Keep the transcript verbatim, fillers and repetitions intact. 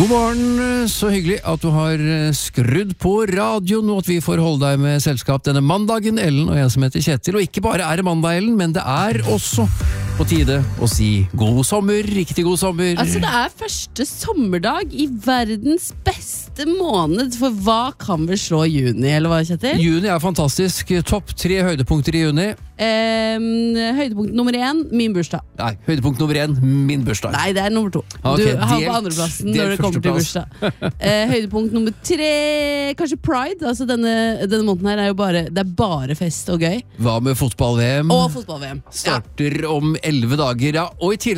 God morgen, så hyggelig at du har skrudd på radioen og at vi får holde deg med selskap denne mandagen, Ellen og jeg som heter Kjetil. Og ikke bare er det mandag, Ellen, men det er også på tide å si god sommer, riktig god sommer. Altså det er første sommerdag i verdens beste måned, for hva kan vel slå juni, eller hva, Kjetil? Juni er fantastisk, topp tre høydepunkter i juni. Eh, høydepunkt nummer én, min bursdag. Nei, høydepunkt nummer én, min bursdag. Nei, det er nummer to. Ok, Du har delt- på andreplassen delt når det kommer til førsteplass. bursdag. Eh, høydepunkt nummer tre, kanskje Pride. Altså denne, denne måneden her er jo bare, det er bare fest og gøy. Hva med fotball-V M? Og fotball-V M. Ja. Starter om elleve dager, ja. Og i tillegg